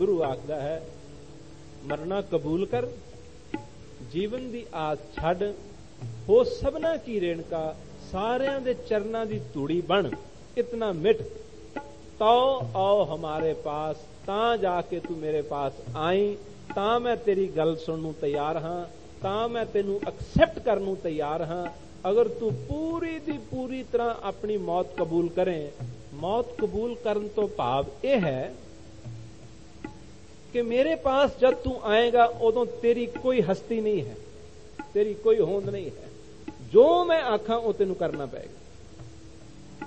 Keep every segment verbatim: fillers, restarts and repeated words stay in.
गुरु आखदा है मरना कबूल कर, जीवन दी आस छड़, हो सबना की रेणका, सारियां दे चरनां दी धूड़ी बन, इतना मिट, तो आओ हमारे पास, तां जाके तू मेरे पास आई, तां मैं तेरी गल सुननू तैयार हां, तां मैं तेनू एक्सेप्ट करनू तैयार हां। अगर तू पूरी दी पूरी तरह अपनी मौत कबूल करें, मौत कबूल करन तो भाव यह है कि मेरे पास जब तू आएगा उदों तेरी कोई हस्ती नहीं है, तेरी कोई होंद नहीं है, जो मैं आखां वो तेनू करना पएगा।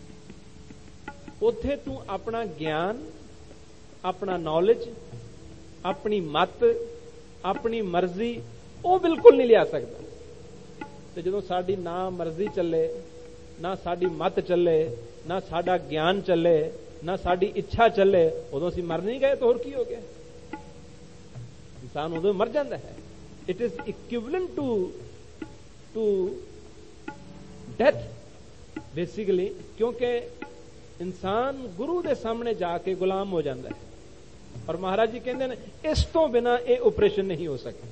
उत्थे तू अपना ज्ञान, अपना नॉलेज, अपनी मत, अपनी मर्जी वो बिल्कुल नहीं लिया सकता। तो जदों साडी ना मर्जी चले, ना साडी मत चले, ना साडा ज्ञान चले, ना साडी इच्छा चले, उदों असीं मर नहीं गए तो होर की हो गया? इंसान उदों मर जाता है। It is equivalent to to death basically, क्योंकि इंसान गुरु के सामने जाके गुलाम हो जाता है। और महाराज जी कहते हैं इस तो बिना ये ऑपरेशन नहीं हो सकता,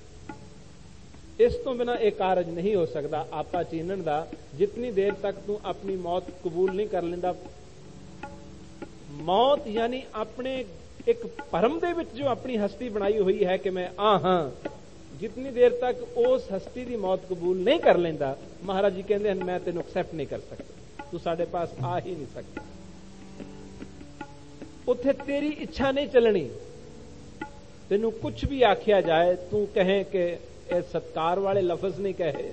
इस तो बिना एक कारज नहीं हो सकता आपा चीनन दा। जितनी देर तक तू अपनी मौत कबूल नहीं कर लेंदा, मौत यानी अपने एक भरम दे विच जो अपनी हस्ती बनाई हुई है कि मैं आ हां, जितनी देर तक उस हस्ती की मौत कबूल नहीं कर लेंदा, महाराज जी कहते हैं मैं तेन एक्सेप्ट नहीं कर सकता, तू साडे पास आ ही नहीं सकता। उत्थे तेरी इच्छा नहीं चलनी, तेनू कुछ भी आखिया जाए, तू कहे कि ए सत्कार वाले लफज नहीं कहे,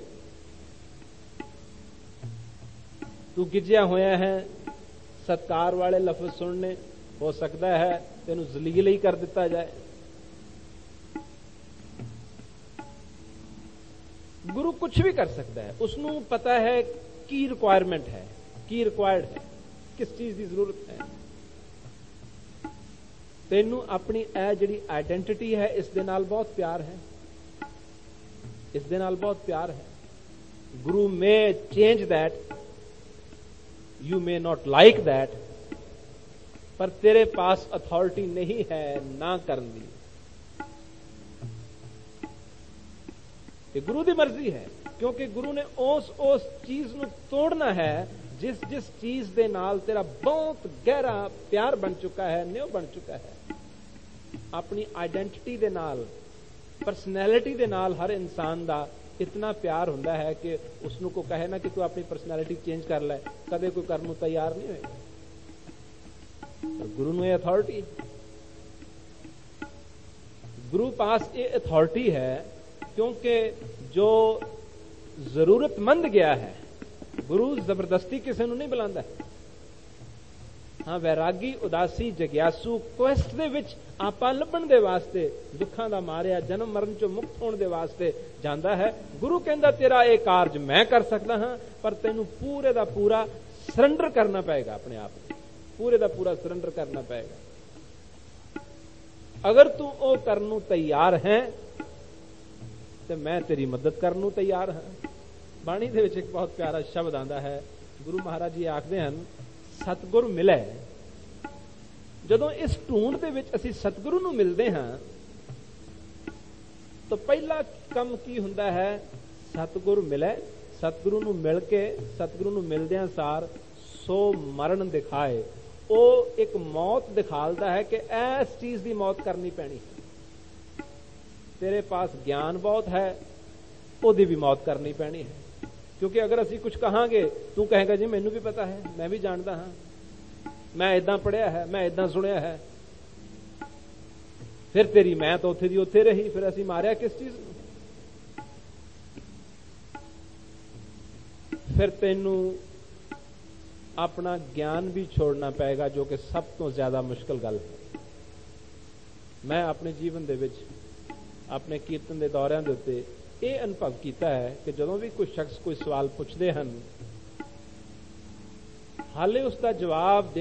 तू गिजया होया है सत्कार वाले लफज सुनने, हो सकता है तेनू जलील ही कर दिता जाए। गुरु कुछ भी कर सकता है, उसनू पता है की रिक्वायरमेंट है, की रिक्वायर्ड है, किस चीज की जरूरत है। तेनू अपनी ए जिहड़ी आइडेंटिटी है इस दे नाल बहुत प्यार है, इस दे नाल बहुत प्यार है। गुरु मे change that, you may not like that, पर तेरे पास अथॉरिटी नहीं है ना करनी। ये गुरु की मर्जी है, क्योंकि गुरु ने उस उस चीज नू तोड़ना है जिस जिस चीज दे नाल तेरा बहुत गहरा प्यार बन चुका है, न्यो बन चुका है। अपनी आइडेंटिटी दे नाल, परसनैलिटी दे नाल हर इंसान दा इतना प्यार हुंदा है कि उसनू को कहे ना कि तू अपनी परसनैलिटी चेंज कर ले, कदे कोई करने तैयार नहीं होएगा। गुरु नू ये अथॉरिटी, गुरु पास ये अथॉरिटी है, क्योंकि जो जरूरतमंद गया है, गुरु जबरदस्ती किसी नू नहीं बुलांदा है। हाँ, वैरागी, उदासी, जग्यासू क्वेस्ट दे विच आपां लभण दे वास्ते, दुखां दा मारिया जन्म मरण चों मुक्त होण दे वास्ते जांदा है। गुरु कहंदा तेरा ये कारज मैं कर सकदा हां, पर तैनू पूरे दा पूरा सरैंडर करना पएगा, अपने आप को पूरे दा पूरा सरैंडर करना पएगा। अगर तू ओ करनू तैयार है तो मैं तेरी मदद करनू तैयार हां। बाणी दे विच एक बहुत प्यारा शब्द आंदा है, गुरु महाराज जी आखदे हन सतगुर मिले। जदों इस ढूंढ दे विच असीं सतगुरु नू मिलदे हां तो पहला काम की हुंदा है, सतगुरु मिले, सतगुरु नू मिल के, सतगुरु नू मिलदियां सार सो मरण दिखाए। वो एक मौत दिखालदा है कि इस चीज की मौत करनी पैनी है। तेरे पास ज्ञान बहुत है, ओदी भी मौत करनी पैनी है। क्योंकि अगर असी कुछ कहांगे, तू कहेगा जी मैनू भी पता है, मैं भी जानता हाँ, मैं इदां पढ़िया है, मैं इदां सुनिया है, फिर तेरी मैं तो उत्थे दी उत्थे रही, फिर असी मारिया किस चीज नूं? फिर तेनू अपना ज्ञान भी छोड़ना पएगा, जो कि सब तो ज्यादा मुश्किल गल है। मैं अपने जीवन दे विच अपने कीर्तन दे दौरियां दे उत्ते ये अनुभव किया है कि जदों भी कोई शख्स कोई सवाल पूछते हैं, हाले उसका जवाब